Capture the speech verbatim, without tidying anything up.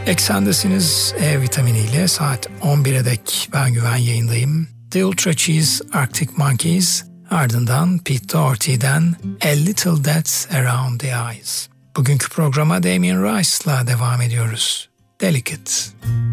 Eksendesiniz E vitaminiyle saat on bire dek ben Güven yayındayım. The Ultra Cheese Arctic Monkeys, ardından Pete Doherty'den A Little That's Around the Eyes. Bugünkü programa Damien Rice'la devam ediyoruz. Delicate.